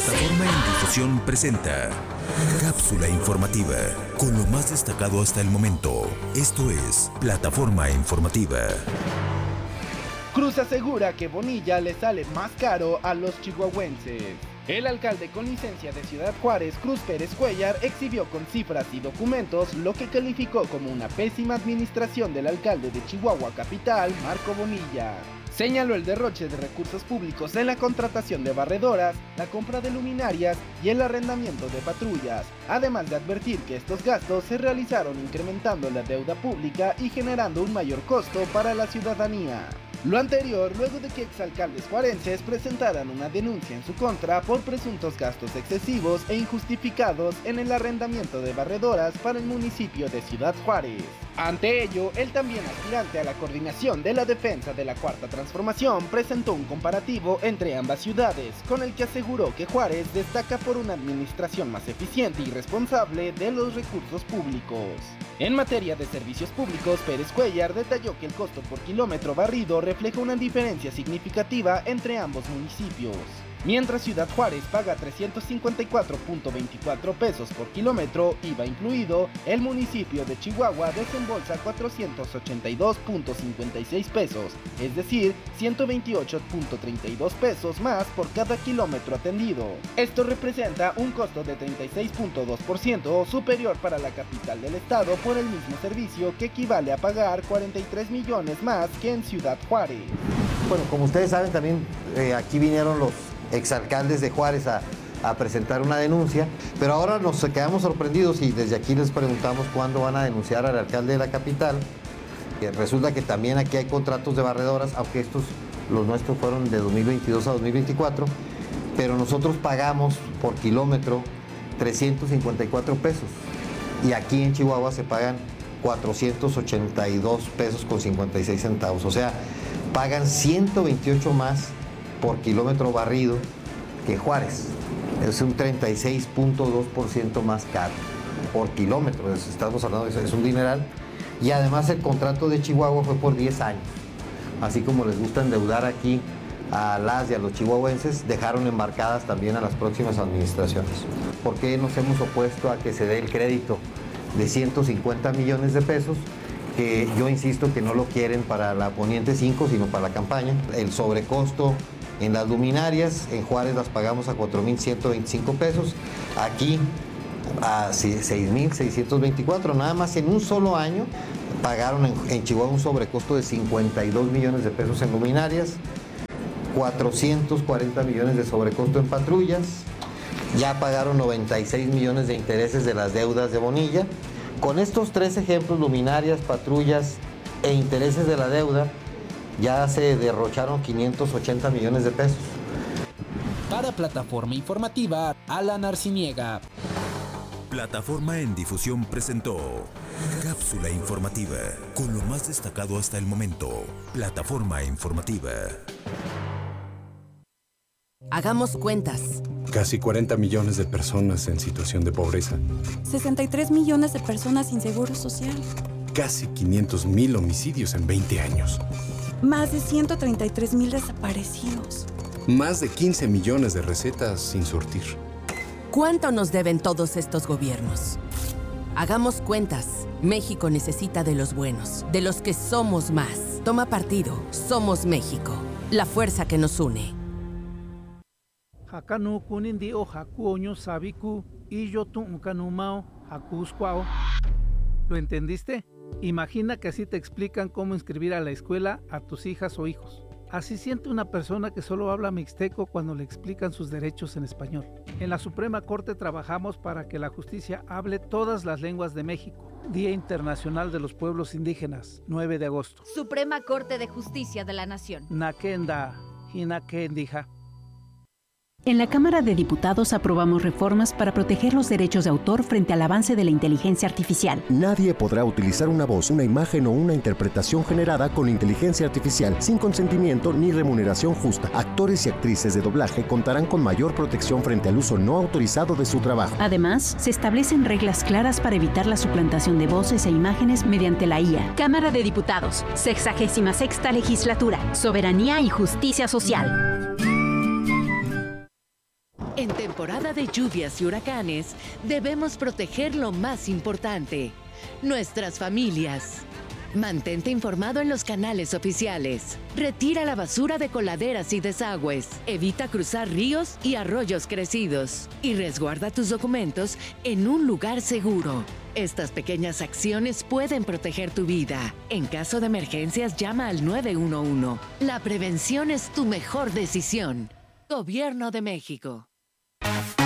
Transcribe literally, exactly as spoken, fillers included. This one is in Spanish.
Plataforma en Difusión presenta Cápsula Informativa, con lo más destacado hasta el momento. Esto es Plataforma Informativa. Cruz asegura que Bonilla le sale más caro a los chihuahuenses. El alcalde con licencia de Ciudad Juárez, Cruz Pérez Cuellar, exhibió con cifras y documentos lo que calificó como una pésima administración del alcalde de Chihuahua Capital, Marco Bonilla. Señaló el derroche de recursos públicos en la contratación de barredoras, la compra de luminarias y el arrendamiento de patrullas, además de advertir que estos gastos se realizaron incrementando la deuda pública y generando un mayor costo para la ciudadanía. Lo anterior luego de que exalcaldes juarenses presentaran una denuncia en su contra por presuntos gastos excesivos e injustificados en el arrendamiento de barredoras para el municipio de Ciudad Juárez. Ante ello, el también aspirante a la coordinación de la defensa de la Cuarta Transformación presentó un comparativo entre ambas ciudades, con el que aseguró que Juárez destaca por una administración más eficiente y responsable de los recursos públicos. En materia de servicios públicos, Pérez Cuellar detalló que el costo por kilómetro barrido refleja una diferencia significativa entre ambos municipios. Mientras Ciudad Juárez paga trescientos cincuenta y cuatro punto veinticuatro pesos por kilómetro, I V A incluido, el municipio de Chihuahua desembolsa cuatrocientos ochenta y dos punto cincuenta y seis pesos, es decir, ciento veintiocho punto treinta y dos pesos más por cada kilómetro atendido. Esto representa un costo de treinta y seis punto dos por ciento superior para la capital del estado por el mismo servicio, que equivale a pagar cuarenta y tres millones más que en Ciudad Juárez. Bueno, como ustedes saben, también eh, aquí vinieron los exalcaldes de Juárez a, a presentar una denuncia, pero ahora nos quedamos sorprendidos y desde aquí les preguntamos cuándo van a denunciar al alcalde de la capital. Eh, resulta que también aquí hay contratos de barredoras, aunque estos, los nuestros fueron de dos mil veintidós a dos mil veinticuatro, pero nosotros pagamos por kilómetro trescientos cincuenta y cuatro pesos y aquí en Chihuahua se pagan cuatrocientos ochenta y dos pesos con cincuenta y seis centavos, o sea, pagan ciento veintiocho más por kilómetro barrido que Juárez. Es un treinta y seis punto dos por ciento más caro por kilómetro. Estamos hablando de eso, es un dineral. Y además el contrato de Chihuahua fue por diez años. Así como les gusta endeudar aquí a las y a los chihuahuenses, dejaron embarcadas también a las próximas administraciones. ¿Por qué nos hemos opuesto a que se dé el crédito de ciento cincuenta millones de pesos? Que yo insisto que no lo quieren para la Poniente cinco, sino para la campaña. El sobrecosto en las luminarias, en Juárez las pagamos a cuatro mil ciento veinticinco pesos, aquí a seis mil seiscientos veinticuatro, nada más en un solo año pagaron en, en Chihuahua un sobrecosto de cincuenta y dos millones de pesos en luminarias, cuatrocientos cuarenta millones de sobrecosto en patrullas, ya pagaron noventa y seis millones de intereses de las deudas de Bonilla. Con estos tres ejemplos, luminarias, patrullas e intereses de la deuda, ya se derrocharon quinientos ochenta millones de pesos. Para Plataforma Informativa, Alan Arciniega. Plataforma en Difusión presentó Cápsula Informativa, con lo más destacado hasta el momento. Plataforma Informativa. Hagamos cuentas. Casi cuarenta millones de personas en situación de pobreza. sesenta y tres millones de personas sin seguro social. Casi quinientos mil homicidios en veinte años. Más de ciento treinta y tres mil desaparecidos. Más de quince millones de recetas sin surtir. ¿Cuánto nos deben todos estos gobiernos? Hagamos cuentas. México necesita de los buenos, de los que somos más. Toma partido. Somos México. La fuerza que nos une. Hakanu kunindi o hakuoño sabiku y yo tu unkanumao hakuskwao. ¿Lo entendiste? Imagina que así te explican cómo inscribir a la escuela a tus hijas o hijos. Así siente una persona que solo habla mixteco cuando le explican sus derechos en español. En la Suprema Corte trabajamos para que la justicia hable todas las lenguas de México. Día Internacional de los Pueblos Indígenas, nueve de agosto. Suprema Corte de Justicia de la Nación. Nakenda, Hinakendija. En la Cámara de Diputados aprobamos reformas para proteger los derechos de autor frente al avance de la inteligencia artificial. Nadie podrá utilizar una voz, una imagen o una interpretación generada con inteligencia artificial sin consentimiento ni remuneración justa. Actores y actrices de doblaje contarán con mayor protección frente al uso no autorizado de su trabajo. Además, se establecen reglas claras para evitar la suplantación de voces e imágenes mediante la I A. Cámara de Diputados, sexagésima sexta legislatura, soberanía y justicia social. En temporada de lluvias y huracanes, debemos proteger lo más importante, nuestras familias. Mantente informado en los canales oficiales. Retira la basura de coladeras y desagües. Evita cruzar ríos y arroyos crecidos. Y resguarda tus documentos en un lugar seguro. Estas pequeñas acciones pueden proteger tu vida. En caso de emergencias, llama al nueve uno uno. La prevención es tu mejor decisión. Gobierno de México.